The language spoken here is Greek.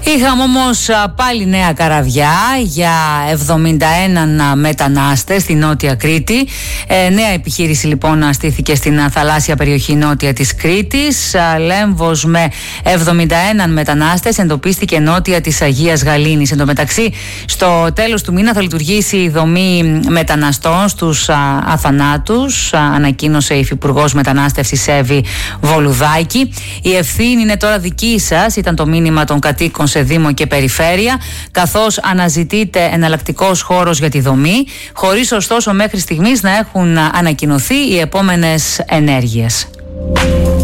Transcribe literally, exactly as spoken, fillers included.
Είχαμε όμως πάλι νέα καραβιά για εβδομήντα ένα μετανάστες στη Νότια Κρήτη. Ε, νέα επιχείρηση λοιπόν στήθηκε στην θαλάσσια περιοχή νότια της Κρήτης. Λέμβος με εβδομήντα ένα μετανάστες εντοπίστηκε νότια της Αγίας Γαλήνης. Εν τω μεταξύ, στο τέλος του μήνα θα λειτουργήσει η δομή μεταναστών στους αθανάτους, ανακοίνωσε η Υφυπουργός Μετανάστευσης Εύη Βολουδάκη. Η ευθύνη είναι τώρα δική σας, ήταν το μήνυμα των κατοίκων σε Δήμο και Περιφέρεια, καθώς αναζητείται εναλλακτικός χώρος για τη δομή, χωρίς ωστόσο μέχρι στιγμής να έχουν ανακοινωθεί οι επόμενες ενέργειες.